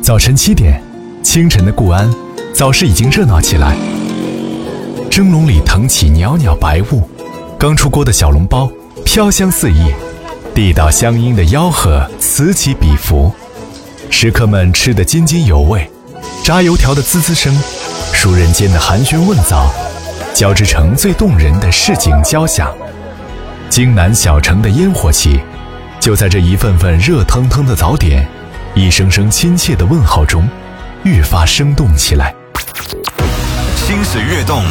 早晨7点，清晨的固安早市已经热闹起来。蒸笼里腾起袅袅白雾，刚出锅的小笼包飘香四溢，地道乡音的吆喝此起彼伏。食客们吃得津津有味，炸油条的滋滋声，熟人间的寒暄问早，交织成最动人的市井交响。京南小城的烟火气，就在这一份份热腾腾的早点，一声声亲切的问候中，愈发生动起来。 心识跃动，